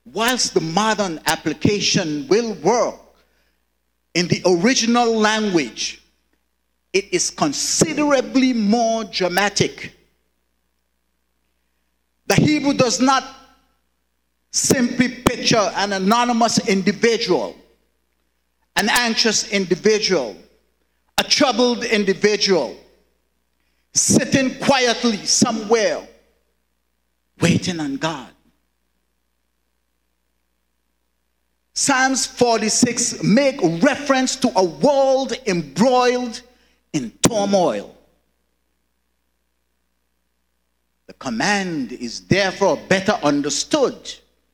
whilst the modern application will work, in the original language, it is considerably more dramatic. The Hebrew does not simply picture an anonymous individual, an anxious individual, a troubled individual, sitting quietly somewhere, waiting on God. Psalms 46 make reference to a world embroiled in turmoil. The command is therefore better understood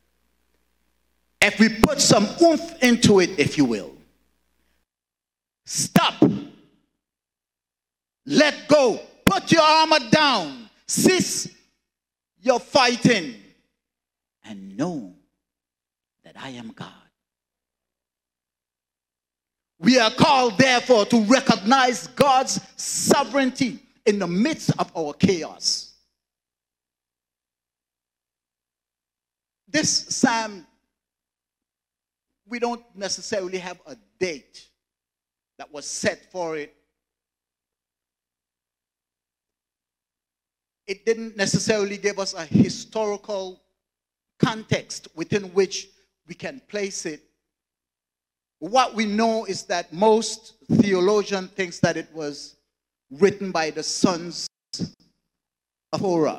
if we put some oomph into it, if you will. Stop. Let go. Put your armor down. Cease your fighting. And know that I am God. We are called, therefore, to recognize God's sovereignty in the midst of our chaos. This psalm, we don't necessarily have a date that was set for it. It didn't necessarily give us a historical context within which we can place it. What we know is that most theologians think that it was written by the sons of Korah.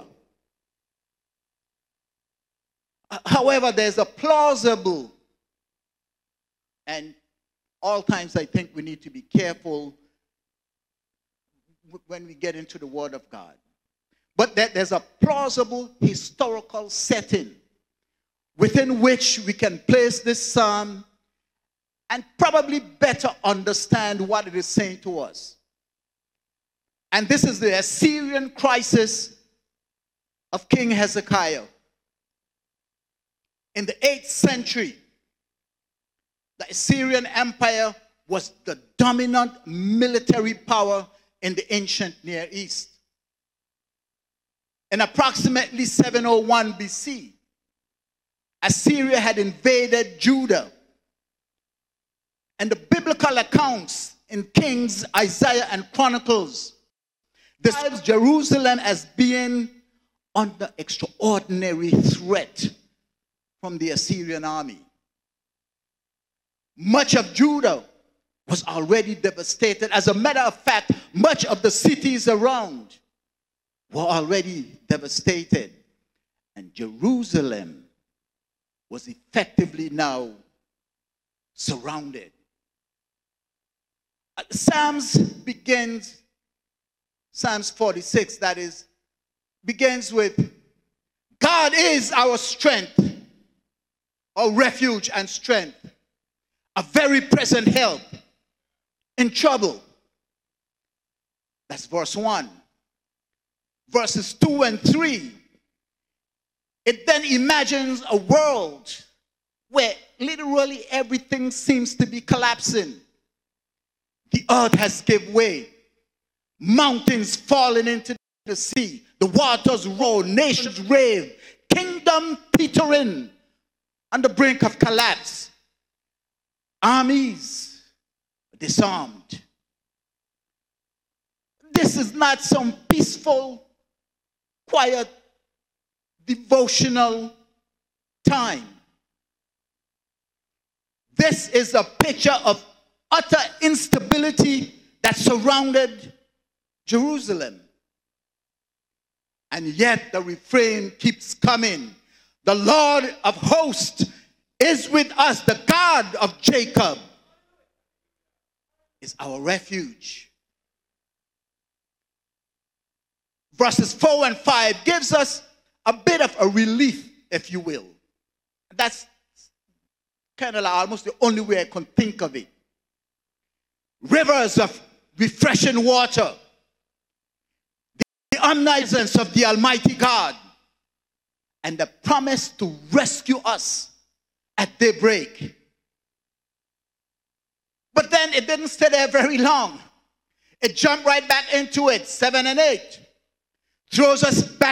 However, there's a plausible, and all times I think we need to be careful when we get into the Word of God. But there's a plausible historical setting within which we can place this psalm and probably better understand what it is saying to us. And this is the Assyrian crisis of King Hezekiah. In the 8th century, the Assyrian Empire was the dominant military power in the ancient Near East. In approximately 701 BC, Assyria had invaded Judah. And the biblical accounts in Kings, Isaiah, and Chronicles describes Jerusalem as being under extraordinary threat from the Assyrian army. Much of Judah was already devastated. As a matter of fact, much of the cities around were already devastated. And Jerusalem was effectively now surrounded. Psalms 46, that is, begins with, God is our strength, our refuge and strength, a very present help in trouble. That's verse 1. Verses 2 and 3, it then imagines a world where literally everything seems to be collapsing. The earth has given way. Mountains falling into the sea. The waters roar. Nations rave. Kingdom teetering on the brink of collapse. Armies disarmed. This is not some peaceful, quiet, devotional time. This is a picture of utter instability that surrounded Jerusalem. And yet the refrain keeps coming. The Lord of hosts is with us. The God of Jacob is our refuge. Verses 4 and 5 gives us a bit of a relief, if you will. That's kind of like almost the only way I can think of it. Rivers of refreshing water. The omniscience of the Almighty God. And the promise to rescue us at daybreak. But then it didn't stay there very long. It jumped right back into it, 7 and 8. Throws us back